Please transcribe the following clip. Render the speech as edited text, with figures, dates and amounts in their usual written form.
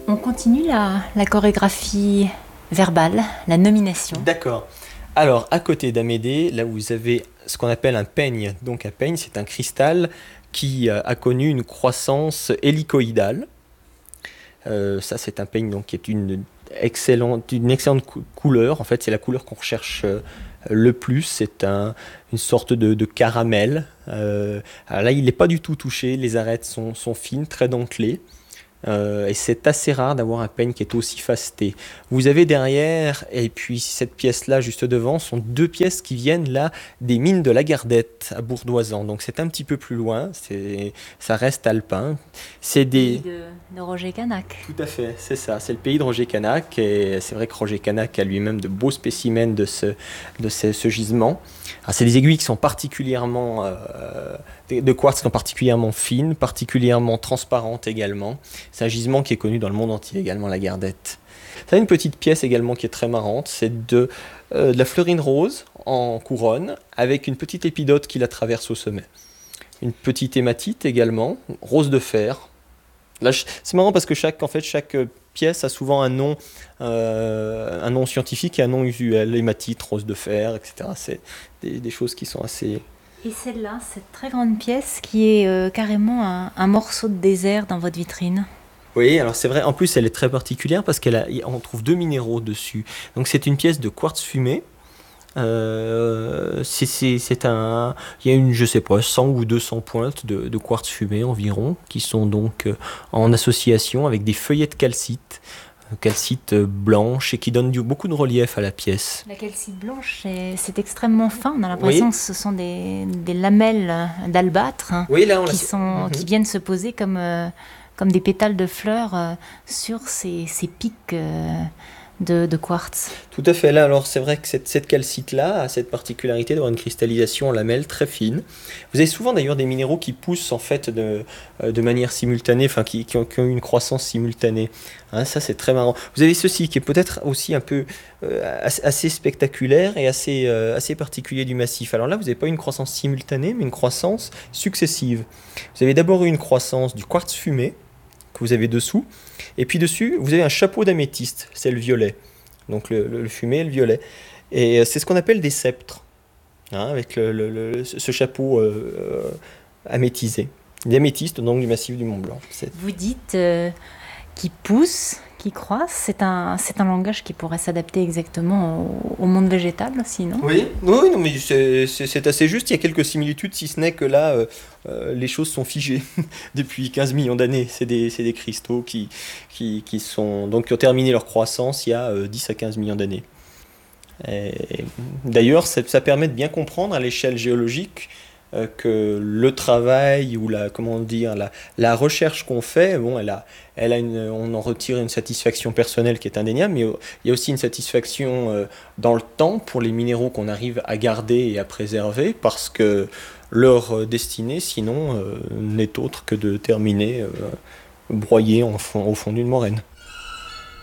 On continue la chorégraphie verbale, la nomination. D'accord. Alors, à côté d'Amédée, là où vous avez ce qu'on appelle un peigne. Donc, un peigne, c'est un cristal qui a connu une croissance hélicoïdale. Ça, c'est un peigne donc, qui est une excellente couleur. En fait, c'est la couleur qu'on recherche le plus. C'est une sorte de caramel. Alors là, il n'est pas du tout touché. Les arêtes sont fines, très dentelées. Et c'est assez rare d'avoir un peigne qui est aussi faceté. Vous avez derrière, et puis cette pièce-là juste devant, sont deux pièces qui viennent là des mines de la Gardette à Bourdoisan. Donc c'est un petit peu plus loin, ça reste alpin. C'est des... de Roger Canac. Tout à fait, c'est ça, c'est le pays de Roger Canac. Et c'est vrai que Roger Canac a lui-même de beaux spécimens de ce gisement. Alors, c'est des aiguilles qui sont particulièrement... de quartz qui sont particulièrement fines, particulièrement transparentes également. C'est un gisement qui est connu dans le monde entier également, la Gardette. Ça a une petite pièce également qui est très marrante, c'est de la fleurine rose en couronne avec une petite épidote qui la traverse au sommet. Une petite hématite également, rose de fer. Là, c'est marrant parce que chaque pièce a souvent un nom scientifique et un nom usuel, hématite, rose de fer, etc. C'est des choses qui sont assez... Et celle-là, cette très grande pièce qui est carrément un morceau de désert dans votre vitrine. Oui, alors c'est vrai, en plus elle est très particulière parce qu'on trouve deux minéraux dessus. Donc c'est une pièce de quartz fumé. Il y a je sais pas, 100 ou 200 pointes de quartz fumé environ, qui sont donc en association avec des feuillets de calcite blanche, et qui donnent beaucoup de relief à la pièce. La calcite blanche, c'est extrêmement fin. On a l'impression que ce sont des lamelles d'albâtre qui viennent se poser comme des pétales de fleurs sur ces pics de quartz. Tout à fait. Là, alors c'est vrai que cette calcite-là a cette particularité d'avoir une cristallisation en lamelles très fine. Vous avez souvent d'ailleurs des minéraux qui poussent en fait de manière simultanée, enfin qui ont une croissance simultanée. Hein, ça, c'est très marrant. Vous avez ceci qui est peut-être aussi un peu assez spectaculaire et assez particulier du massif. Alors là, vous n'avez pas une croissance simultanée, mais une croissance successive. Vous avez d'abord eu une croissance du quartz fumé que vous avez dessous, et puis dessus, vous avez un chapeau d'améthyste, c'est le violet. Donc le fumé et le violet. Et c'est ce qu'on appelle des sceptres, hein, avec ce chapeau améthysé. L'améthyste, donc du massif du Mont Blanc. Vous dites qui pousse, qui croisse, c'est un langage qui pourrait s'adapter exactement au monde végétal aussi, non ? Oui, non, mais c'est assez juste. Il y a quelques similitudes, si ce n'est que là, les choses sont figées depuis 15 millions d'années. C'est des cristaux qui ont terminé leur croissance il y a 10 à 15 millions d'années. D'ailleurs, ça permet de bien comprendre à l'échelle géologique que le travail ou la recherche qu'on fait, bon, on en retire une satisfaction personnelle qui est indéniable, mais il y a aussi une satisfaction dans le temps pour les minéraux qu'on arrive à garder et à préserver, parce que leur destinée, sinon, n'est autre que de terminer broyés au fond d'une moraine.